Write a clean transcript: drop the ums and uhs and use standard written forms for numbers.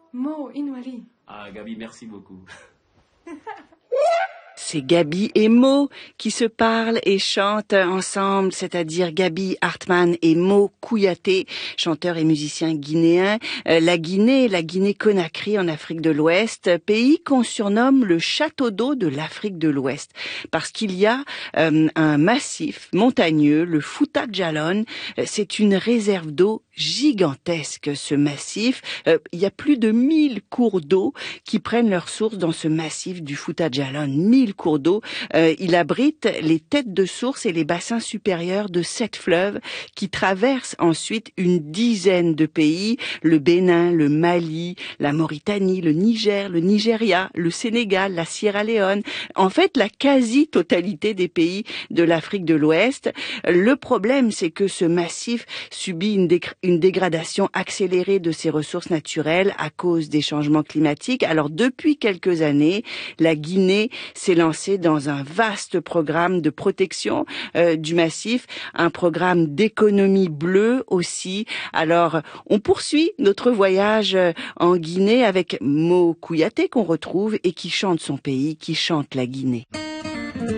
Mo Inwali. Ah, Gabi, merci beaucoup. C'est Gabi et Mo qui se parlent et chantent ensemble, c'est-à-dire Gabi Hartmann et Mo Kouyaté, chanteurs et musiciens guinéens. La Guinée-Conakry en Afrique de l'Ouest, pays qu'on surnomme le château d'eau de l'Afrique de l'Ouest, parce qu'il y a un massif montagneux, le Fouta Djallon. C'est une réserve d'eau gigantesque, ce massif. Il y a plus de 1000 cours d'eau qui prennent leur source dans ce massif du Fouta Djallon. 1000 cours d'eau. Il abrite les têtes de source et les bassins supérieurs de 7 fleuves qui traversent ensuite une dizaine de pays, le Bénin, le Mali, la Mauritanie, le Niger, le Nigeria, le Sénégal, la Sierra Leone. En fait, la quasi-totalité des pays de l'Afrique de l'Ouest. Le problème, c'est que ce massif subit une dégradation accélérée de ses ressources naturelles à cause des changements climatiques. Alors, depuis quelques années, la Guinée s'est lancée dans un vaste programme de protection du massif, un programme d'économie bleue aussi. Alors, on poursuit notre voyage en Guinée avec Mo Kouyaté qu'on retrouve et qui chante son pays, qui chante la Guinée.